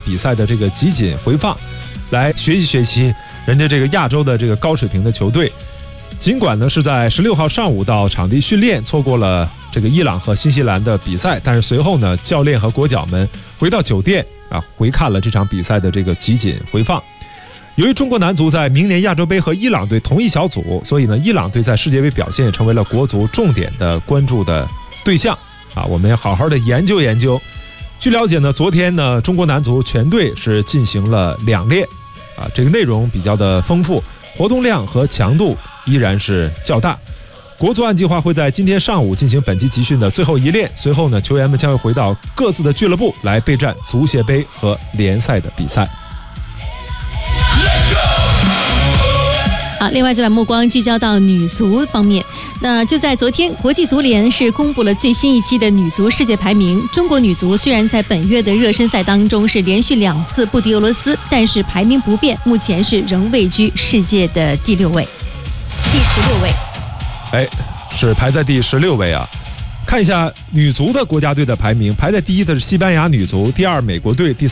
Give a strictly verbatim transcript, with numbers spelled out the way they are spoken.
比赛的这个集锦回放，来学习学习人家这个亚洲的这个高水平的球队。尽管呢是在十六号上午到场地训练，错过了这个伊朗和新西兰的比赛，但是随后呢，教练和国脚们回到酒店啊，回看了这场比赛的这个集锦回放。由于中国男足在明年亚洲杯和伊朗队同一小组，所以呢，伊朗队在世界杯表现也成为了国足重点的关注的对象啊，我们要好好的研究研究。据了解呢，昨天呢，中国男足全队是进行了两练啊，这个内容比较的丰富，活动量和强度依然是较大。国足按计划会在今天上午进行本期集训的最后一练，随后呢，球员们将会回到各自的俱乐部来备战足协杯和联赛的比赛。 好，另外再把目光聚焦到女足方面。那就在昨天，国际足联是公布了最新一期的女足世界排名。中国女足虽然在本月的热身赛当中是连续两次不敌俄罗斯，但是排名不变，目前是仍位居世界的第六位，第十六位。 哎，是排在第十六位啊。看一下女足的国家队的排名，排在第一的是西班牙女足，第二美国队，第